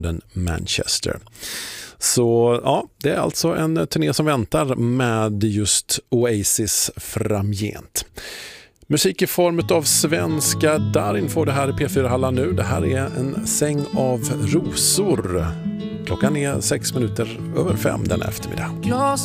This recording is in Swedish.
Manchester. Så ja, det är alltså en turné som väntar med just Oasis framgent. Musik i form av svenska Darin får det här i P4-hallan nu. Det här är en säng av rosor. Klockan är 6:05 den eftermiddag.